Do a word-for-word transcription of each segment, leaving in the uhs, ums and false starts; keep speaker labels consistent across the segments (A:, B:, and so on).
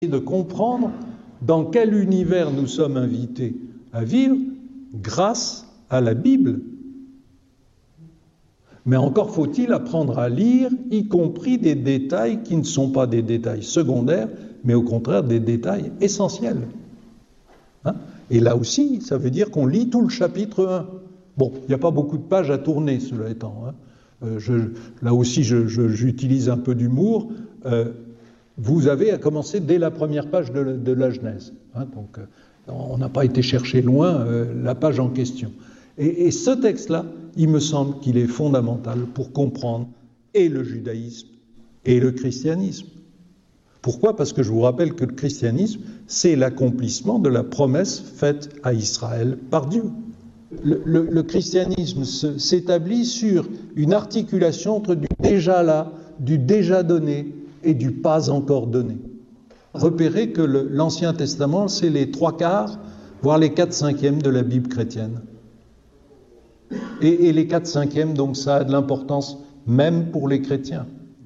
A: de comprendre dans quel univers nous sommes invités à vivre grâce à la Bible. Mais encore faut-il apprendre à lire, y compris des détails qui ne sont pas des détails secondaires, mais au contraire des détails essentiels. Hein? Et là aussi, ça veut dire qu'on lit tout le chapitre un. Bon, il n'y a pas beaucoup de pages à tourner, cela étant. Hein. Euh, je, là aussi, je, je, j'utilise un peu d'humour. Euh, vous avez à commencer dès la première page de, de la Genèse. Hein, donc, euh, on n'a pas été chercher loin euh, la page en question. Et, et ce texte-là, il me semble qu'il est fondamental pour comprendre et le judaïsme et le christianisme. Pourquoi ? Parce que je vous rappelle que le christianisme, c'est l'accomplissement de la promesse faite à Israël par Dieu. Le, le, le christianisme se, s'établit sur une articulation entre du déjà là, du déjà donné et du pas encore donné. Repérez que le, l'Ancien Testament, c'est les trois quarts, voire les quatre cinquièmes de la Bible chrétienne. Et, et les quatre cinquièmes, donc ça a de l'importance même pour les chrétiens.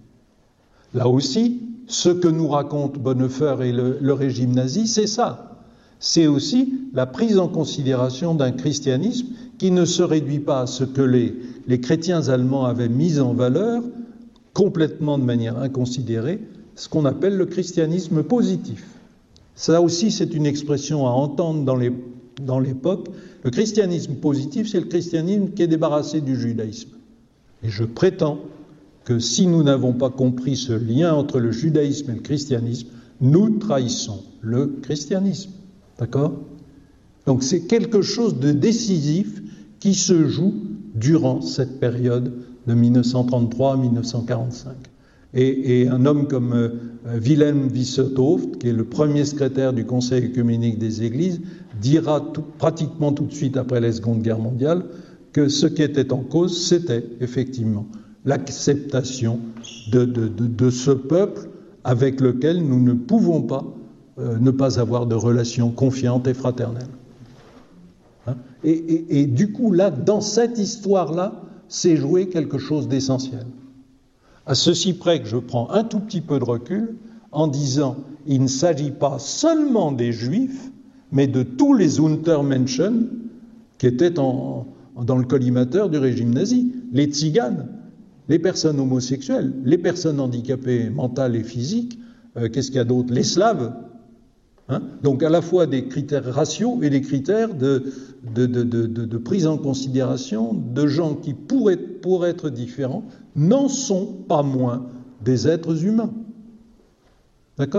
A: Là aussi, ce que nous raconte Bonhoeffer et le, le régime nazi, c'est ça. C'est aussi la prise en considération d'un christianisme qui ne se réduit pas à ce que les, les chrétiens allemands avaient mis en valeur, complètement de manière inconsidérée, ce qu'on appelle le christianisme positif. Ça aussi, c'est une expression à entendre dans, les, dans l'époque. Le christianisme positif, c'est le christianisme qui est débarrassé du judaïsme. Et je prétends que si nous n'avons pas compris ce lien entre le judaïsme et le christianisme, nous trahissons le christianisme. D'accord ? Donc c'est quelque chose de décisif qui se joue durant cette période de mille neuf cent trente-trois à mille neuf cent quarante-cinq. Et, et un homme comme euh, Wilhelm Wisserthoft, qui est le premier secrétaire du Conseil œcuménique des Églises, dira tout, pratiquement tout de suite après la Seconde Guerre mondiale que ce qui était en cause, c'était effectivement l'acceptation de, de, de, de ce peuple avec lequel nous ne pouvons pas euh, ne pas avoir de relations confiantes et fraternelles. Hein ? et, et, et du coup, là, dans cette histoire-là, c'est joué quelque chose d'essentiel. À ceci près que je prends un tout petit peu de recul en disant il ne s'agit pas seulement des Juifs, mais de tous les Untermenschen qui étaient en, dans le collimateur du régime nazi, les tziganes, les personnes homosexuelles, les personnes handicapées mentales et physiques, euh, qu'est-ce qu'il y a d'autre ? Les Slaves. Hein ? Donc à la fois des critères raciaux et des critères de, de, de, de, de, de prise en considération de gens qui pourraient, pourraient être différents, n'en sont pas moins des êtres humains. D'accord ?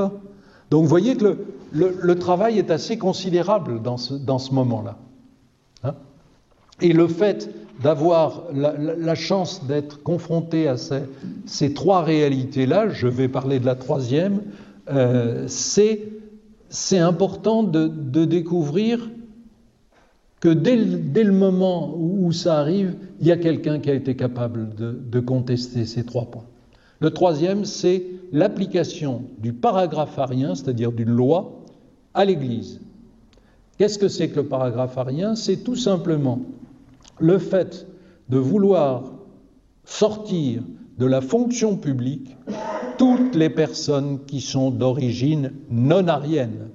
A: Donc vous voyez que le, le, le travail est assez considérable dans ce, dans ce moment-là. Hein ? Et le fait d'avoir la, la, la chance d'être confronté à ces, ces trois réalités-là, je vais parler de la troisième, euh, c'est, c'est important de, de découvrir que dès le, dès le moment où, où ça arrive, il y a quelqu'un qui a été capable de, de contester ces trois points. Le troisième, c'est l'application du paragraphe arien, c'est-à-dire d'une loi, à l'Église. Qu'est-ce que c'est que le paragraphe arien ? C'est tout simplement le fait de vouloir sortir de la fonction publique toutes les personnes qui sont d'origine non arienne.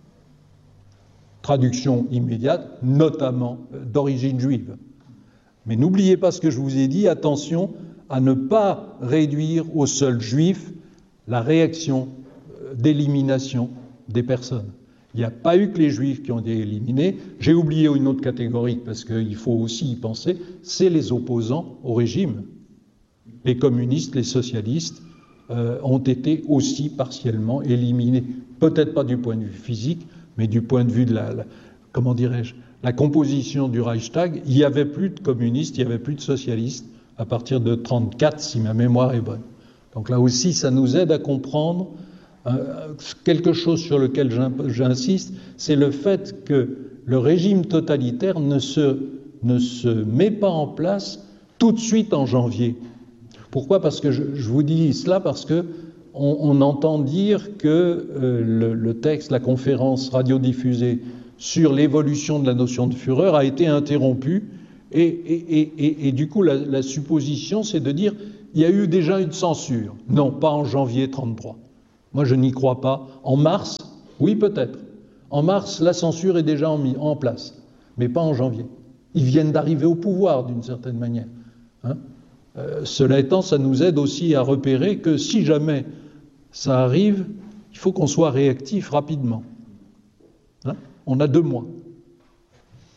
A: Traduction immédiate, notamment d'origine juive. Mais n'oubliez pas ce que je vous ai dit, attention à ne pas réduire aux seuls juifs la réaction d'élimination des personnes. Il n'y a pas eu que les juifs qui ont été éliminés. J'ai oublié une autre catégorie, parce qu'il faut aussi y penser, c'est les opposants au régime. Les communistes, les socialistes euh, ont été aussi partiellement éliminés. Peut-être pas du point de vue physique, mais du point de vue de la, la comment dirais-je, la composition du Reichstag. Il n'y avait plus de communistes, il n'y avait plus de socialistes à partir de trente-quatre, si ma mémoire est bonne. Donc là aussi, ça nous aide à comprendre Euh, quelque chose sur lequel j'insiste, c'est le fait que le régime totalitaire ne se, ne se met pas en place tout de suite en janvier. Pourquoi ? Parce que je, je vous dis cela parce que on, on entend dire que euh, le, le texte, la conférence radiodiffusée sur l'évolution de la notion de Führer a été interrompue et, et, et, et, et du coup la, la supposition c'est de dire il y a eu déjà une censure. Non, pas en janvier trente-trois. Moi, je n'y crois pas. En mars, oui, peut-être. En mars, la censure est déjà en, en place, mais pas en janvier. Ils viennent d'arriver au pouvoir, d'une certaine manière. Hein euh, cela étant, ça nous aide aussi à repérer que si jamais ça arrive, il faut qu'on soit réactif rapidement. Hein on a deux mois. D'accord ?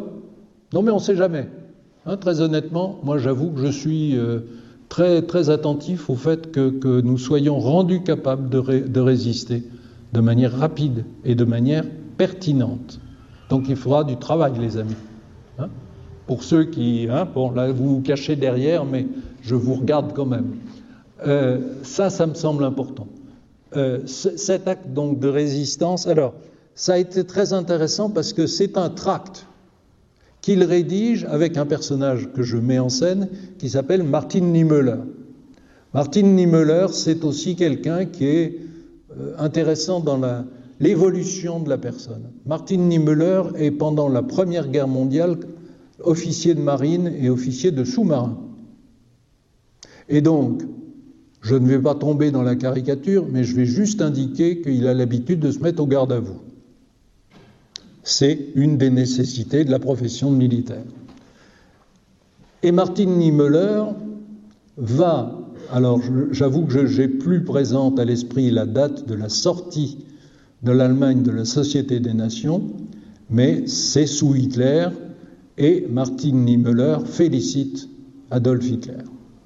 A: Non, mais on ne sait jamais. Hein, très honnêtement, moi, j'avoue que je suis euh, très, très attentif au fait que, que nous soyons rendus capables de, ré, de résister de manière rapide et de manière pertinente. Donc il faudra du travail, les amis. Hein Pour ceux qui... Hein, bon, là, vous vous cachez derrière, mais je vous regarde quand même. Euh, ça, ça me semble important. Euh, c- cet acte donc de résistance, alors, ça a été très intéressant parce que c'est un tract qu'il rédige avec un personnage que je mets en scène qui s'appelle Martin Niemöller. Martin Niemöller, c'est aussi quelqu'un qui est euh, intéressant dans la, l'évolution de la personne. Martin Niemöller est pendant la Première Guerre mondiale officier de marine et officier de sous-marin. Et donc, je ne vais pas tomber dans la caricature, mais je vais juste indiquer qu'il a l'habitude de se mettre au garde à vous. C'est une des nécessités de la profession de militaire. Et Martin Niemöller va, alors j'avoue que j'ai plus présente à l'esprit la date de la sortie de l'Allemagne de la Société des Nations, mais c'est sous Hitler, et Martin Niemöller félicite Adolf Hitler.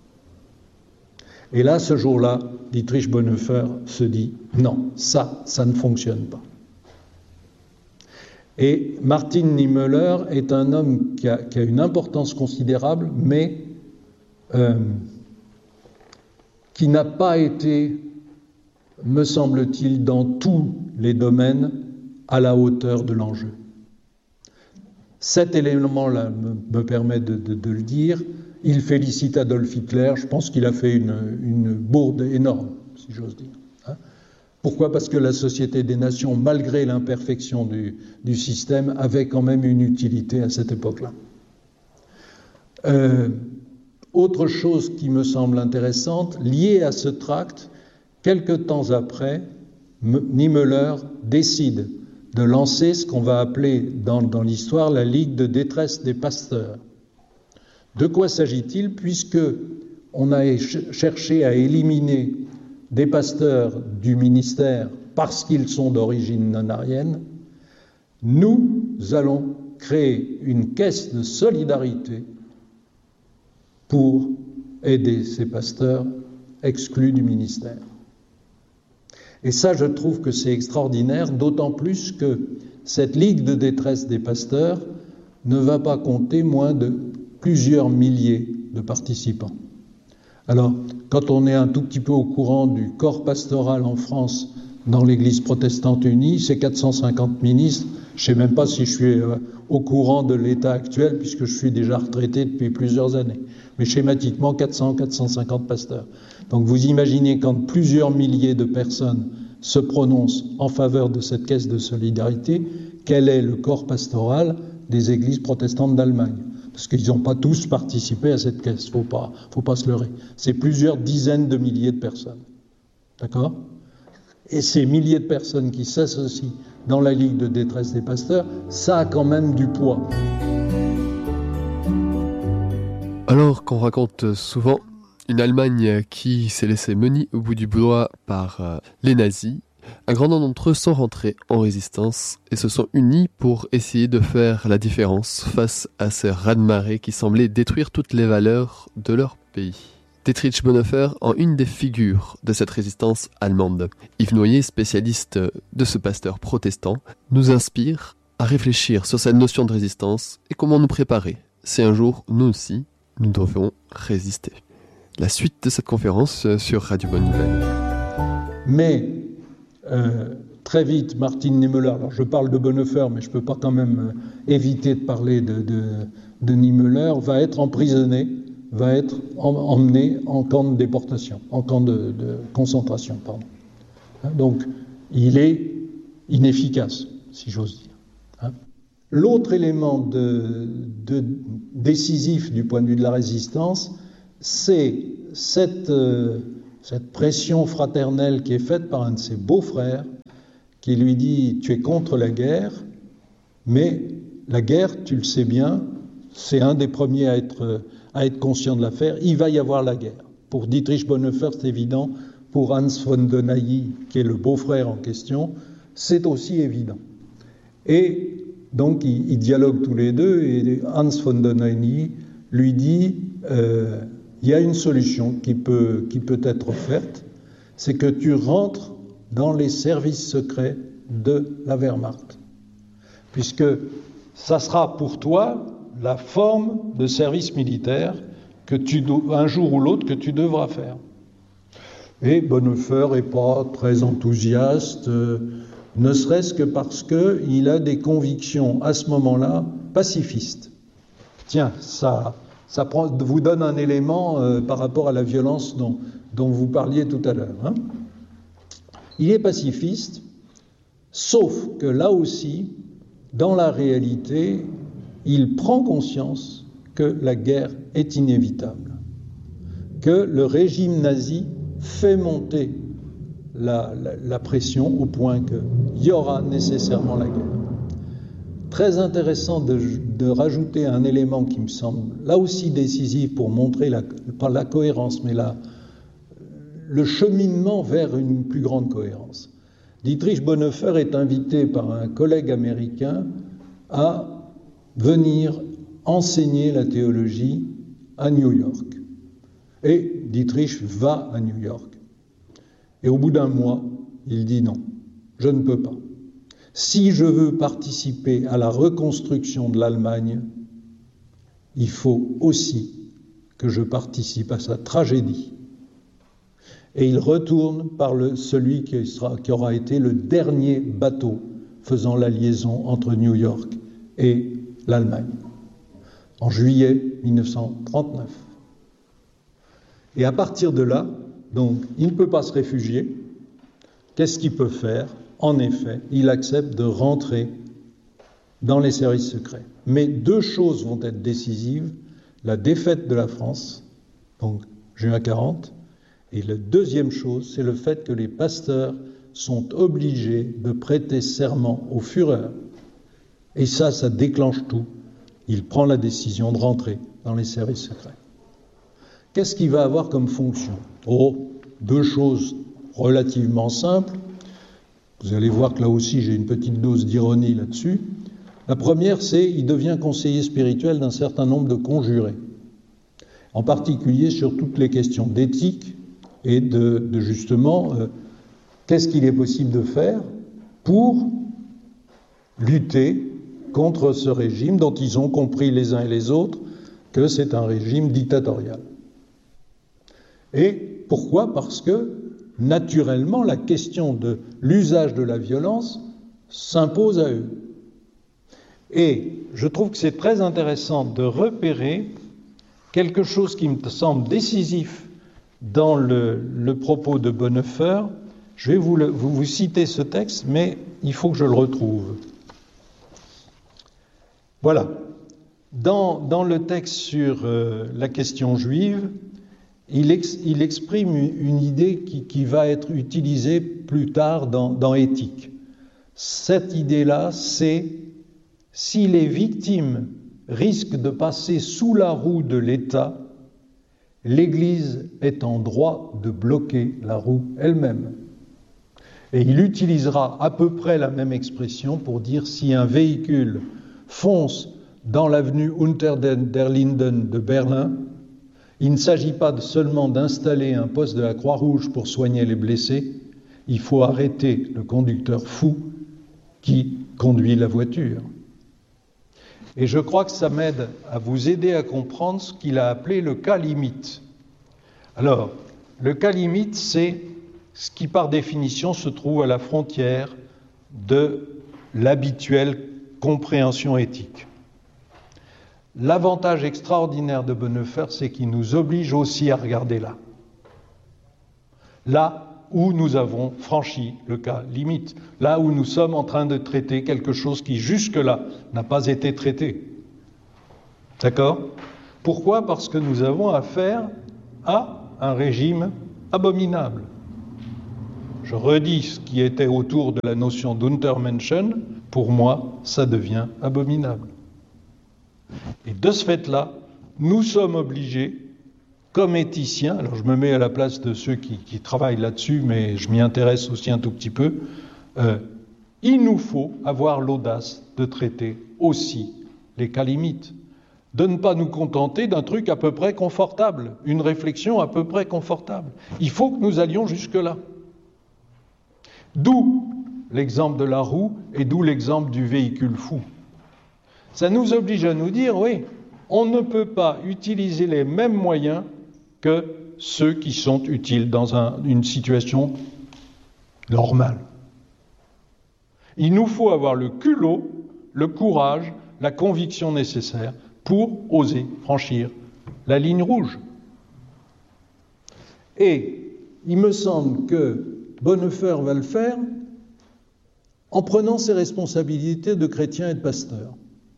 A: Et là, ce jour-là, Dietrich Bonhoeffer se dit « Non, ça, ça ne fonctionne pas ». Et Martin Niemöller est un homme qui a, qui a une importance considérable, mais euh, qui n'a pas été, me semble-t-il, dans tous les domaines à la hauteur de l'enjeu. Cet élément-là me, me permet de, de, de le dire. Il félicite Adolf Hitler. Je pense qu'il a fait une, une bourde énorme, si j'ose dire. Hein ? Pourquoi ? Parce que la Société des Nations, malgré l'imperfection du, du système, avait quand même une utilité à cette époque-là. Euh, autre chose qui me semble intéressante, liée à ce tract, quelque temps après, Niemöller décide de lancer ce qu'on va appeler dans, dans l'histoire la Ligue de détresse des pasteurs. De quoi s'agit-il ? Puisque on a cherché à éliminer des pasteurs du ministère parce qu'ils sont d'origine non-aryenne, nous allons créer une caisse de solidarité pour aider ces pasteurs exclus du ministère. Et ça, je trouve que c'est extraordinaire, d'autant plus que cette ligue de détresse des pasteurs ne va pas compter moins de plusieurs milliers de participants. Alors, quand on est un tout petit peu au courant du corps pastoral en France dans l'Église protestante unie, c'est quatre cent cinquante ministres. Je ne sais même pas si je suis euh, au courant de l'état actuel, puisque je suis déjà retraité depuis plusieurs années. Mais schématiquement, quatre cents à quatre cent cinquante pasteurs. Donc vous imaginez quand plusieurs milliers de personnes se prononcent en faveur de cette caisse de solidarité, quel est le corps pastoral des églises protestantes d'Allemagne ? Parce qu'ils n'ont pas tous participé à cette caisse, il ne faut pas, faut pas se leurrer. C'est plusieurs dizaines de milliers de personnes. D'accord ? Et ces milliers de personnes qui s'associent dans la Ligue de détresse des pasteurs, ça a quand même du poids.
B: Alors qu'on raconte souvent une Allemagne qui s'est laissée mener au bout du doigt par euh, les nazis, un grand nombre d'entre eux sont rentrés en résistance et se sont unis pour essayer de faire la différence face à ces raz-de-marée qui semblaient détruire toutes les valeurs de leur pays. Dietrich Bonhoeffer en une des figures de cette résistance allemande. Yves Noyer, spécialiste de ce pasteur protestant, nous inspire à réfléchir sur cette notion de résistance et comment nous préparer si un jour, nous aussi, nous devons résister. La suite de cette conférence sur Radio Bonne Nouvelle.
A: Mais, euh, très vite, Martin Niemöller, alors je parle de Bonhoeffer, mais je ne peux pas quand même euh, éviter de parler de, de, de Niemöller, va être emprisonné, va être emmené en camp de déportation, en camp de, de concentration, pardon. Hein, donc, il est inefficace, si j'ose dire. Hein. L'autre élément de, de décisif du point de vue de la résistance, c'est cette, euh, cette pression fraternelle qui est faite par un de ses beaux-frères, qui lui dit « tu es contre la guerre, mais la guerre, tu le sais bien, c'est un des premiers à être, à être conscient de l'affaire, il va y avoir la guerre ». Pour Dietrich Bonhoeffer, c'est évident, pour Hans von Donayi, qui est le beau-frère en question, c'est aussi évident. Et donc, ils, ils dialoguent tous les deux, et Hans von Donayi lui dit euh, « il y a une solution qui peut, qui peut être offerte, c'est que tu rentres dans les services secrets de la Wehrmacht, puisque ça sera pour toi la forme de service militaire que tu, un jour ou l'autre, que tu devras faire. » Et Bonhoeffer n'est pas très enthousiaste, euh, ne serait-ce que parce qu'il a des convictions, à ce moment-là, pacifistes. Tiens, ça, ça prend, vous donne un élément euh, par rapport à la violence dont, dont vous parliez tout à l'heure. Hein. Il est pacifiste, sauf que là aussi, dans la réalité, il prend conscience que la guerre est inévitable, que le régime nazi fait monter la, la, la pression au point qu'il y aura nécessairement la guerre. Très intéressant de, de rajouter un élément qui me semble là aussi décisif pour montrer, la, pas la cohérence, mais la, le cheminement vers une plus grande cohérence. Dietrich Bonhoeffer est invité par un collègue américain à venir enseigner la théologie à New York. Et Dietrich va à New York. Et au bout d'un mois, il dit non, je ne peux pas. Si je veux participer à la reconstruction de l'Allemagne, il faut aussi que je participe à sa tragédie. Et il retourne par le, celui qui, sera, qui aura été le dernier bateau faisant la liaison entre New York et l'Allemagne, en juillet mille neuf cent trente-neuf. Et à partir de là, donc, il ne peut pas se réfugier. Qu'est-ce qu'il peut faire? En effet, il accepte de rentrer dans les services secrets. Mais deux choses vont être décisives. La défaite de la France, donc juin quarante, et la deuxième chose, c'est le fait que les pasteurs sont obligés de prêter serment au Führer. Et ça, ça déclenche tout. Il prend la décision de rentrer dans les services secrets. Qu'est-ce qu'il va avoir comme fonction? Oh, deux choses relativement simples. Vous allez voir que là aussi, j'ai une petite dose d'ironie là-dessus. La première, c'est qu'il devient conseiller spirituel d'un certain nombre de conjurés, en particulier sur toutes les questions d'éthique et de, de justement, euh, qu'est-ce qu'il est possible de faire pour lutter contre ce régime dont ils ont compris les uns et les autres que c'est un régime dictatorial. Et pourquoi? Parce que, naturellement, la question de l'usage de la violence s'impose à eux. Et je trouve que c'est très intéressant de repérer quelque chose qui me semble décisif dans le, le propos de Bonhoeffer. Je vais vous, le, vous, vous citer ce texte, mais il faut que je le retrouve. Voilà. Dans, dans le texte sur euh, la question juive, Il, ex, il exprime une idée qui, qui va être utilisée plus tard dans, dans Éthique. Cette idée-là, c'est si les victimes risquent de passer sous la roue de l'État, l'Église est en droit de bloquer la roue elle-même. Et il utilisera à peu près la même expression pour dire si un véhicule fonce dans l'avenue Unter der Linden de Berlin, il ne s'agit pas de seulement d'installer un poste de la Croix-Rouge pour soigner les blessés, il faut arrêter le conducteur fou qui conduit la voiture. Et je crois que ça m'aide à vous aider à comprendre ce qu'il a appelé le cas limite. Alors, le cas limite, c'est ce qui par définition se trouve à la frontière de l'habituelle compréhension éthique. L'avantage extraordinaire de Bonhoeffer, c'est qu'il nous oblige aussi à regarder là. Là où nous avons franchi le cas limite. Là où nous sommes en train de traiter quelque chose qui jusque-là n'a pas été traité. D'accord? Pourquoi? Parce que nous avons affaire à un régime abominable. Je redis ce qui était autour de la notion d'Untermenschen, pour moi, ça devient abominable. Et de ce fait-là, nous sommes obligés, comme éthiciens, alors je me mets à la place de ceux qui, qui travaillent là-dessus, mais je m'y intéresse aussi un tout petit peu, euh, il nous faut avoir l'audace de traiter aussi les cas limites, de ne pas nous contenter d'un truc à peu près confortable, une réflexion à peu près confortable. Il faut que nous allions jusque-là. D'où l'exemple de la roue et d'où l'exemple du véhicule fou. Ça nous oblige à nous dire, oui, on ne peut pas utiliser les mêmes moyens que ceux qui sont utiles dans un, une situation normale. Il nous faut avoir le culot, le courage, la conviction nécessaire pour oser franchir la ligne rouge. Et il me semble que Bonhoeffer va le faire en prenant ses responsabilités de chrétien et de pasteur.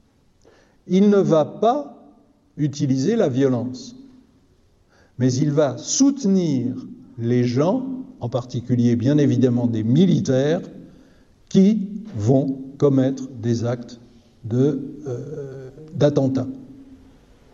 A: Il ne va pas utiliser la violence, mais il va soutenir les gens, en particulier bien évidemment des militaires, qui vont commettre des actes de, euh, d'attentat. D'accord ?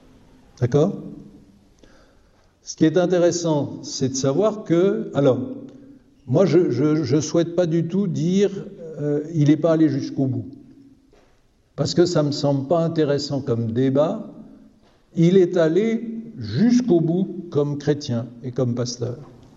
A: Ce qui est intéressant, c'est de savoir que, alors, moi je ne souhaite pas du tout dire euh, il n'est pas allé jusqu'au bout. Parce que ça ne me semble pas intéressant comme débat. Il est allé jusqu'au bout comme chrétien et comme pasteur.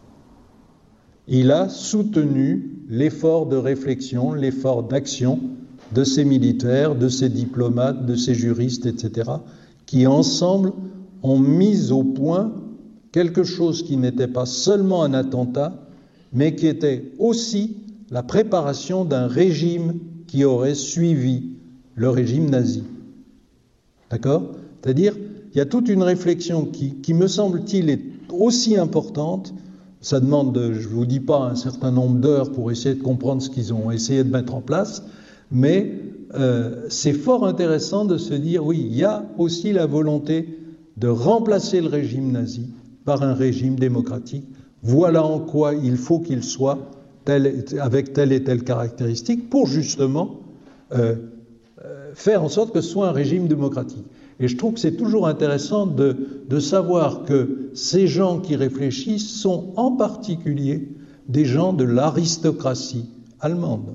A: Il a soutenu l'effort de réflexion, l'effort d'action de ces militaires, de ces diplomates, de ces juristes, et cetera, qui ensemble ont mis au point quelque chose qui n'était pas seulement un attentat, mais qui était aussi la préparation d'un régime qui aurait suivi le régime nazi. D'accord ? C'est-à-dire, il y a toute une réflexion qui, qui me semble-t-il, est aussi importante. Ça demande, de, je ne vous dis pas un certain nombre d'heures pour essayer de comprendre ce qu'ils ont essayé de mettre en place, mais euh, c'est fort intéressant de se dire, oui, il y a aussi la volonté de remplacer le régime nazi par un régime démocratique. Voilà en quoi il faut qu'il soit tel, avec telle et telle caractéristique pour justement euh, euh, faire en sorte que ce soit un régime démocratique. Et je trouve que c'est toujours intéressant de, de savoir que ces gens qui réfléchissent sont en particulier des gens de l'aristocratie allemande.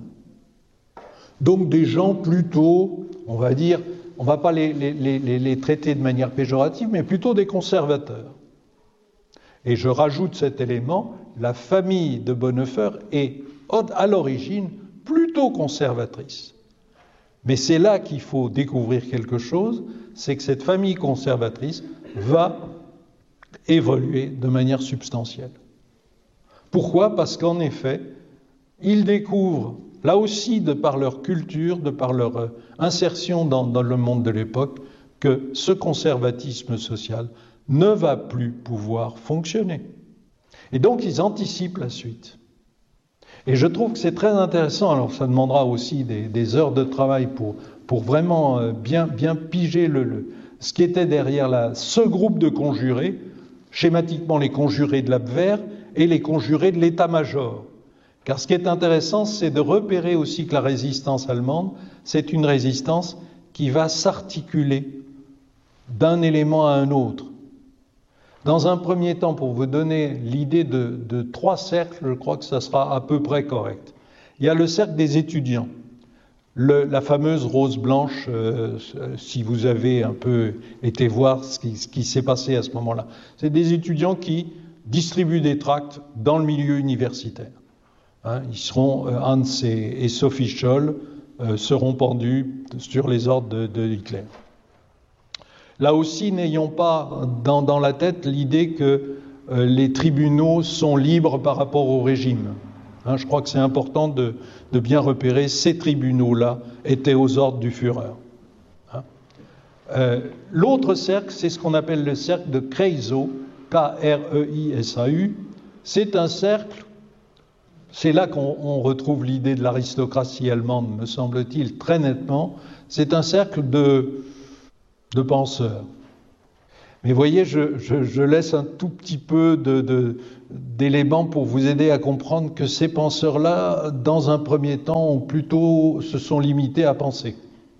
A: Donc des gens plutôt, on va dire, on ne va pas les, les, les, les traiter de manière péjorative, mais plutôt des conservateurs. Et je rajoute cet élément, la famille de Bonhoeffer est à l'origine plutôt conservatrice. Mais c'est là qu'il faut découvrir quelque chose, c'est que cette famille conservatrice va évoluer de manière substantielle. Pourquoi ? Parce qu'en effet, ils découvrent, là aussi de par leur culture, de par leur insertion dans, dans le monde de l'époque, que ce conservatisme social ne va plus pouvoir fonctionner. Et donc ils anticipent la suite. Et je trouve que c'est très intéressant, alors ça demandera aussi des, des heures de travail pour, pour vraiment bien, bien piger le, le, ce qui était derrière la, ce groupe de conjurés, schématiquement les conjurés de l'Abwehr et les conjurés de l'état-major. Car ce qui est intéressant, c'est de repérer aussi que la résistance allemande, c'est une résistance qui va s'articuler d'un élément à un autre. Dans un premier temps, pour vous donner l'idée de, de trois cercles, je crois que ça sera à peu près correct. Il y a le cercle des étudiants, le, la fameuse rose blanche, euh, si vous avez un peu été voir ce qui, ce qui s'est passé à ce moment-là. C'est des étudiants qui distribuent des tracts dans le milieu universitaire. Hein, ils seront, euh, Hans et, et Sophie Scholl euh, seront pendus sur les ordres de, de Hitler. Là aussi, n'ayons pas dans, dans la tête l'idée que euh, les tribunaux sont libres par rapport au régime. Hein, je crois que c'est important de, de bien repérer, ces tribunaux-là étaient aux ordres du Führer. Hein. Euh, l'autre cercle, c'est ce qu'on appelle le cercle de Kreisau, K R E I S A U. C'est un cercle, c'est là qu'on on retrouve l'idée de l'aristocratie allemande, me semble-t-il, très nettement. C'est un cercle de... de penseurs. Mais voyez, je, je, je laisse un tout petit peu de, de, d'éléments pour vous aider à comprendre que ces penseurs-là, dans un premier temps, ont plutôt se sont limités à penser.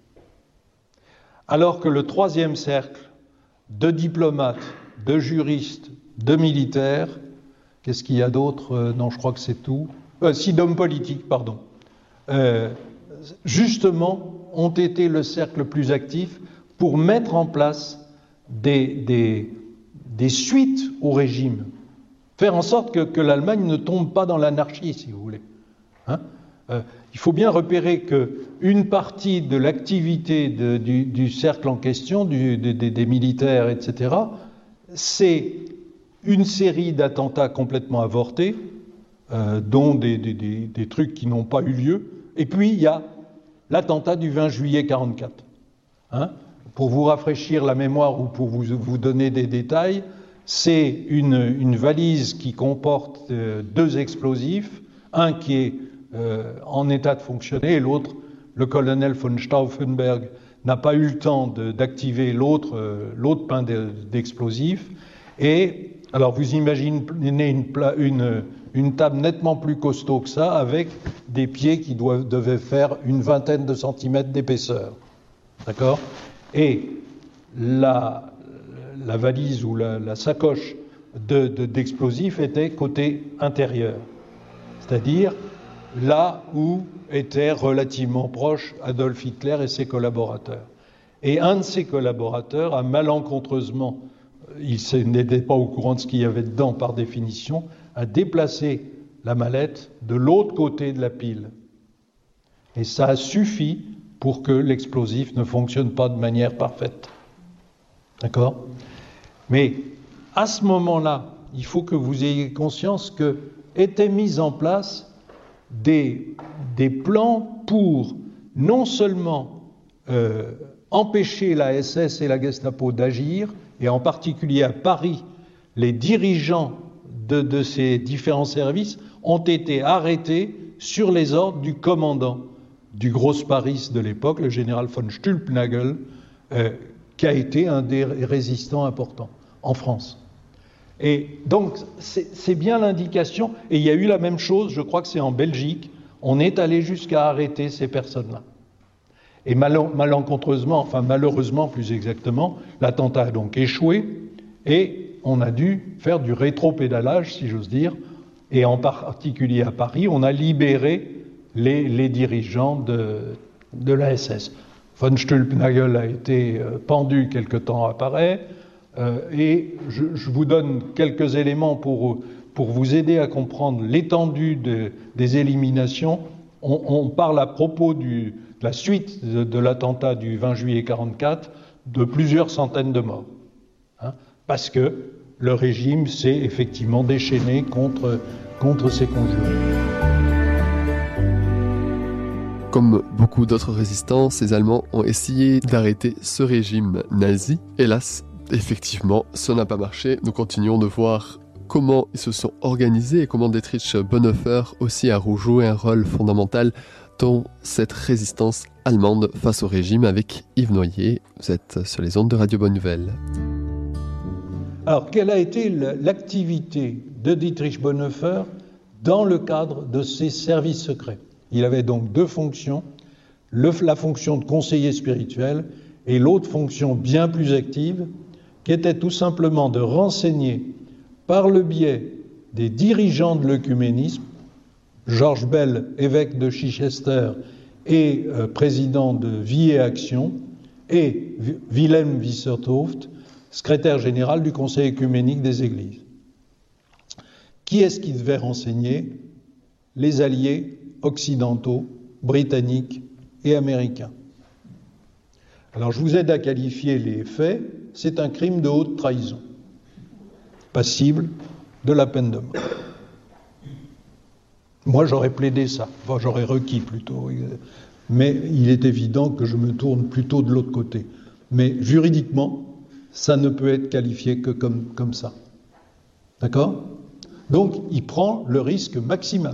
A: Alors que le troisième cercle de diplomates, de juristes, de militaires, qu'est-ce qu'il y a d'autre? euh, Non, je crois que c'est tout. Euh, si, d'hommes politiques, pardon. Euh, justement, ont été le cercle le plus actif pour mettre en place des, des, des suites au régime. Faire en sorte que, que l'Allemagne ne tombe pas dans l'anarchie, si vous voulez. Hein euh, il faut bien repérer qu'une partie de l'activité de, du, du cercle en question, du, de, de, des militaires, et cetera, c'est une série d'attentats complètement avortés, euh, dont des, des, des, des trucs qui n'ont pas eu lieu. Et puis, il y a l'attentat du vingt juillet quarante-quatre. Hein, pour vous rafraîchir la mémoire ou pour vous, vous donner des détails, c'est une, une valise qui comporte euh, deux explosifs, un qui est euh, en état de fonctionner et l'autre, le colonel von Stauffenberg, n'a pas eu le temps de, d'activer l'autre, euh, l'autre pain de, d'explosifs. Et alors vous imaginez une, une, une table nettement plus costaud que ça, avec des pieds qui doivent, devaient faire une vingtaine de centimètres d'épaisseur. D'accord ? Et la, la valise ou la, la sacoche de, de, d'explosifs était côté intérieur. C'est-à-dire là où étaient relativement proches Adolf Hitler et ses collaborateurs. Et un de ses collaborateurs a malencontreusement, il n'était pas au courant de ce qu'il y avait dedans par définition, a déplacé la mallette de l'autre côté de la pile. Et ça a suffi pour que l'explosif ne fonctionne pas de manière parfaite. D'accord ? Mais à ce moment-là, il faut que vous ayez conscience que étaient mis en place des, des plans pour non seulement euh, empêcher la S S et la Gestapo d'agir, et en particulier à Paris, les dirigeants de, de ces différents services ont été arrêtés sur les ordres du commandant du Grossparis de l'époque, le général von Stülpnagel, euh, qui a été un des résistants importants en France. Et donc, c'est, c'est bien l'indication, et il y a eu la même chose, je crois que c'est en Belgique, on est allé jusqu'à arrêter ces personnes-là. Et mal, malencontreusement, enfin malheureusement plus exactement, l'attentat a donc échoué, et on a dû faire du rétropédalage, si j'ose dire, et en particulier à Paris, on a libéré les, les dirigeants de, de la S S. Von Stülpnagel a été euh, pendu quelque temps à Paris, euh, et je, je vous donne quelques éléments pour, pour vous aider à comprendre l'étendue de, des éliminations. On, on parle à propos du, de la suite de, de l'attentat du vingt juillet quarante-quatre de plusieurs centaines de morts, hein, parce que le régime s'est effectivement déchaîné contre, contre ses conjurés.
B: Comme beaucoup d'autres résistants, ces Allemands ont essayé d'arrêter ce régime nazi. Hélas, effectivement, ça n'a pas marché. Nous continuons de voir comment ils se sont organisés et comment Dietrich Bonhoeffer aussi a joué un rôle fondamental dans cette résistance allemande face au régime avec Yves Noyer. Vous êtes sur les ondes de Radio Bonne Nouvelle.
A: Alors, quelle a été l'activité de Dietrich Bonhoeffer dans le cadre de ses services secrets ? Il avait donc deux fonctions, le, la fonction de conseiller spirituel et l'autre fonction bien plus active, qui était tout simplement de renseigner par le biais des dirigeants de l'œcuménisme, Georges Bell, évêque de Chichester et euh, président de Vie et Action, et Wilhelm Wisserthoft, secrétaire général du Conseil œcuménique des Églises. Qui est-ce qui devait renseigner ? Les alliés occidentaux, britanniques et américains. Alors je vous aide à qualifier les faits, c'est un crime de haute trahison, passible de la peine de mort. Moi j'aurais plaidé ça, enfin j'aurais requis plutôt, mais il est évident que je me tourne plutôt de l'autre côté. Mais juridiquement, ça ne peut être qualifié que comme, comme ça. D'accord ? Donc il prend le risque maximal.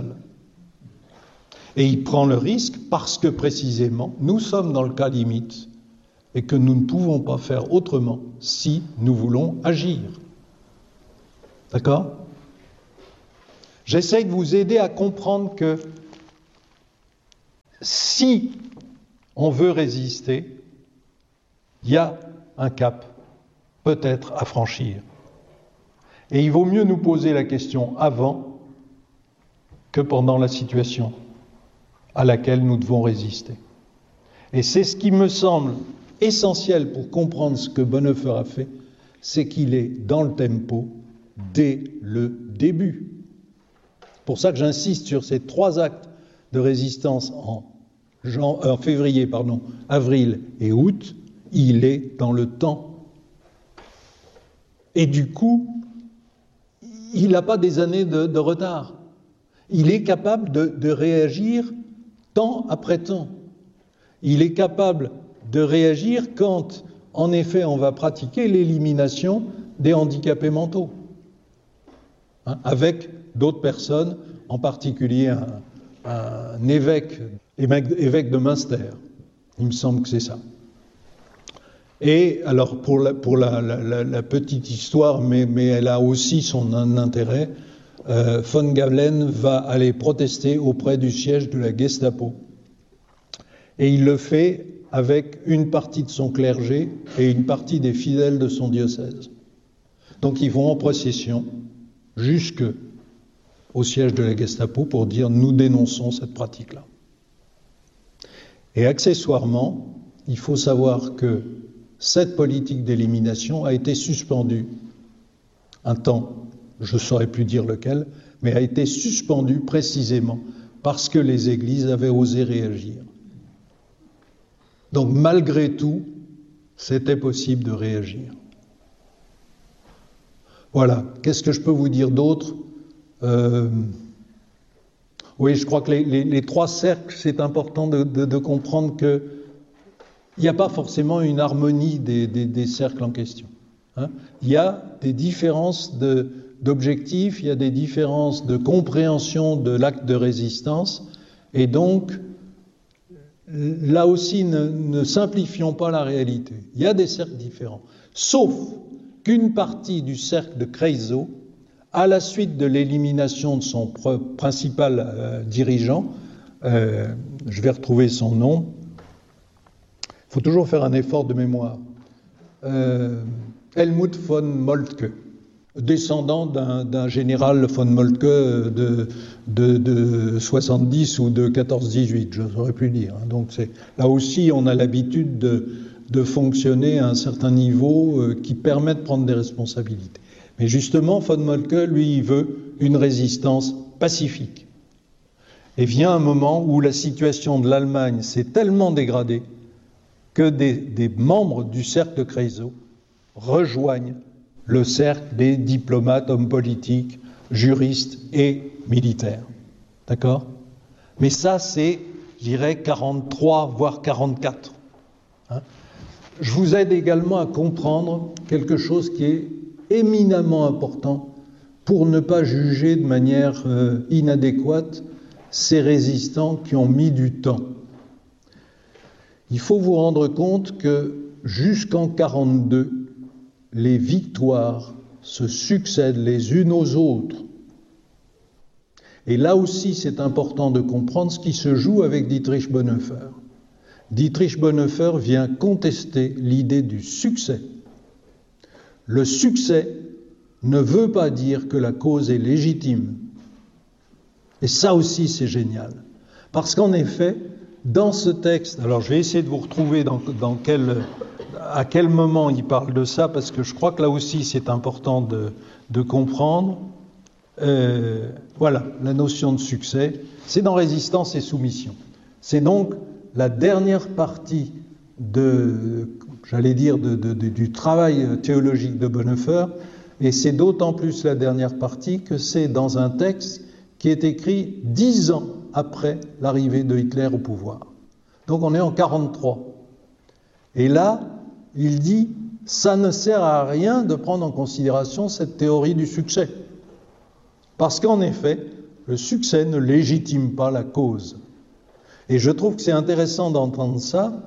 A: Et il prend le risque parce que, précisément, nous sommes dans le cas limite. et que nous ne pouvons pas faire autrement si nous voulons agir. D'accord ? J'essaye de vous aider à comprendre que si on veut résister, il y a un cap, peut-être, à franchir. Et il vaut mieux nous poser la question avant que pendant la situation à laquelle nous devons résister. Et c'est ce qui me semble essentiel pour comprendre ce que Bonhoeffer a fait, c'est qu'il est dans le tempo dès le début. C'est pour ça que j'insiste sur ces trois actes de résistance en, jan- en février, pardon, avril et août. Il est dans le temps. Et du coup, il n'a pas des années de, de retard. Il est capable de, de réagir temps après temps. Il est capable de réagir quand, en effet, on va pratiquer l'élimination des handicapés mentaux, hein, avec d'autres personnes, en particulier un, un évêque, évêque de Münster. Il me semble que c'est ça. Et alors, pour la, pour la, la, la petite histoire, mais, mais elle a aussi son intérêt, euh, von Galen va aller protester auprès du siège de la Gestapo. Et il le fait avec une partie de son clergé et une partie des fidèles de son diocèse. Donc ils vont en procession jusque au siège de la Gestapo pour dire « nous dénonçons cette pratique-là ». Et accessoirement, il faut savoir que cette politique d'élimination a été suspendue un temps, je ne saurais plus dire lequel, mais a été suspendue précisément parce que les églises avaient osé réagir. Donc malgré tout, c'était possible de réagir. Voilà, qu'est-ce que je peux vous dire d'autre ? euh... Oui, je crois que les, les, les trois cercles, c'est important de, de, de comprendre que il n'y a pas forcément une harmonie des, des, des cercles en question. Hein. Il y a des différences de, d'objectifs, il y a des différences de compréhension de l'acte de résistance, et donc, là aussi, ne, ne simplifions pas la réalité. Il y a des cercles différents, sauf qu'une partie du cercle de Creusot, à la suite de l'élimination de son principal euh, dirigeant, euh, je vais retrouver son nom, il faut toujours faire un effort de mémoire. Euh, Helmut von Moltke, descendant d'un, d'un général von Moltke de, de, de soixante-dix ou de quatorze dix-huit, je saurais plus dire. Donc c'est, là aussi, on a l'habitude de, de fonctionner à un certain niveau euh, qui permet de prendre des responsabilités. Mais justement, von Moltke, lui, il veut une résistance pacifique. Et vient un moment où la situation de l'Allemagne s'est tellement dégradée que des, des membres du cercle de Creusot rejoignent le cercle des diplomates, hommes politiques, juristes et militaires. D'accord ? Mais ça, c'est, je dirais, quarante-trois, voire quarante-quatre. Hein ? Je vous aide également à comprendre quelque chose qui est éminemment important pour ne pas juger de manière euh, inadéquate ces résistants qui ont mis du temps. Il faut vous rendre compte que jusqu'en quarante-deux, les victoires se succèdent les unes aux autres. Et là aussi, c'est important de comprendre ce qui se joue avec Dietrich Bonhoeffer. Dietrich Bonhoeffer vient contester l'idée du succès. Le succès ne veut pas dire que la cause est légitime. Et ça aussi, c'est génial. Parce qu'en effet, dans ce texte, alors je vais essayer de vous retrouver dans, dans quel, à quel moment il parle de ça, parce que je crois que là aussi c'est important de, de comprendre. Euh, voilà, la notion de succès, c'est dans Résistance et Soumission. C'est donc la dernière partie de, j'allais dire, de, de, de, du travail théologique de Bonhoeffer, et c'est d'autant plus la dernière partie que c'est dans un texte qui est écrit dix ans après l'arrivée de Hitler au pouvoir. Donc on est en quarante-trois. Et là, il dit, ça ne sert à rien de prendre en considération cette théorie du succès. Parce qu'en effet, le succès ne légitime pas la cause. Et je trouve que c'est intéressant d'entendre ça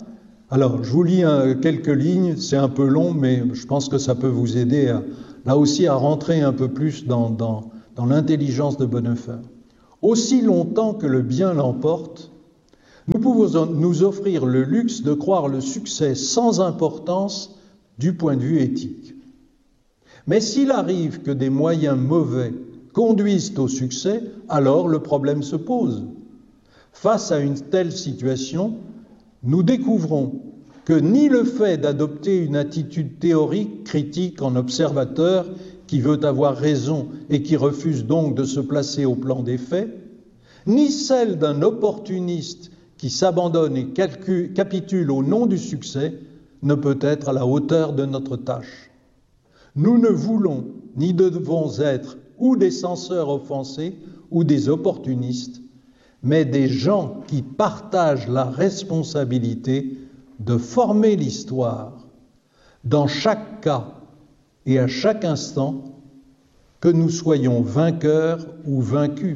A: Alors, je vous lis un, quelques lignes, c'est un peu long, mais je pense que ça peut vous aider à, là aussi à rentrer un peu plus dans, dans, dans l'intelligence de Bonhoeffer. Aussi longtemps que le bien l'emporte, nous pouvons nous offrir le luxe de croire le succès sans importance du point de vue éthique. Mais s'il arrive que des moyens mauvais conduisent au succès, alors le problème se pose. Face à une telle situation, nous découvrons que ni le fait d'adopter une attitude théorique critique en observateur qui veut avoir raison et qui refuse donc de se placer au plan des faits, ni celle d'un opportuniste qui s'abandonne et calcule, capitule au nom du succès ne peut être à la hauteur de notre tâche. Nous ne voulons ni devons être ou des censeurs offensés ou des opportunistes, mais des gens qui partagent la responsabilité de former l'histoire dans chaque cas et à chaque instant, que nous soyons vainqueurs ou vaincus.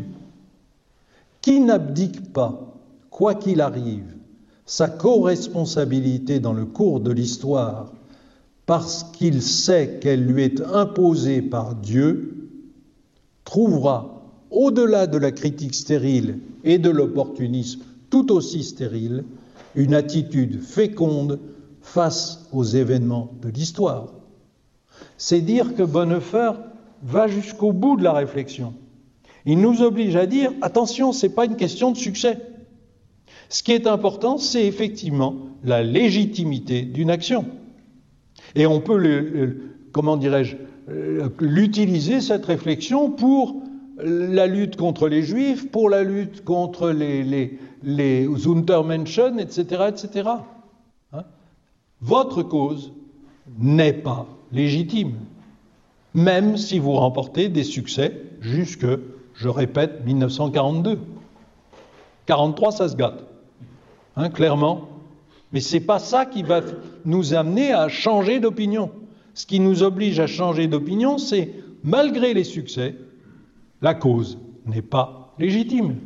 A: Qui n'abdique pas, quoi qu'il arrive, sa co-responsabilité dans le cours de l'histoire parce qu'il sait qu'elle lui est imposée par Dieu, trouvera, au-delà de la critique stérile et de l'opportunisme tout aussi stérile, une attitude féconde face aux événements de l'histoire. C'est dire que Bonhoeffer va jusqu'au bout de la réflexion. Il nous oblige à dire, attention, ce n'est pas une question de succès. Ce qui est important, c'est effectivement la légitimité d'une action. Et on peut, le, le, comment dirais-je, l'utiliser, cette réflexion, pour la lutte contre les Juifs, pour la lutte contre les, les, les Untermenschen, et cetera, et cetera. Hein? Votre cause n'est pas légitime, même si vous remportez des succès jusque, je répète, dix-neuf cent quarante-deux. quarante-trois, ça se gâte, hein, clairement. Mais ce n'est pas ça qui va nous amener à changer d'opinion. Ce qui nous oblige à changer d'opinion, c'est, malgré les succès, la cause n'est pas légitime.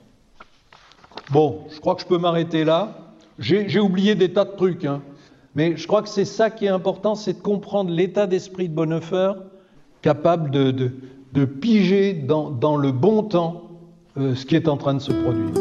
A: Bon, je crois que je peux m'arrêter là. J'ai, j'ai oublié des tas de trucs, hein. Mais je crois que c'est ça qui est important, c'est de comprendre l'état d'esprit de Bonhoeffer, capable de, de, de piger dans, dans le bon temps euh, ce qui est en train de se produire.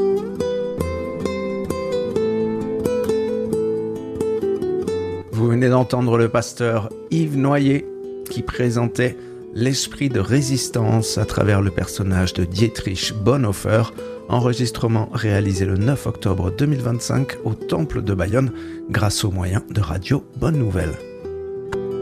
C: Vous venez d'entendre le pasteur Yves Noyer qui présentait l'esprit de résistance à travers le personnage de Dietrich Bonhoeffer, enregistrement réalisé le neuf octobre deux mille vingt-cinq au Temple de Bayonne grâce aux moyens de Radio Bonne Nouvelle.